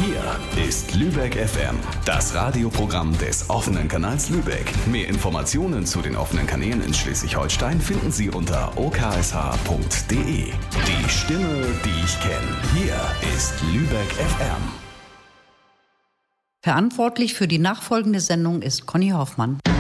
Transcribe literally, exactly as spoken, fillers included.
Hier ist Lübeck F M, das Radioprogramm des offenen Kanals Lübeck. Mehr Informationen zu den offenen Kanälen in Schleswig-Holstein finden Sie unter o k s h punkt d e. Die Stimme, die ich kenne. Hier ist Lübeck F M. Verantwortlich für die nachfolgende Sendung ist Conny Hoffmann.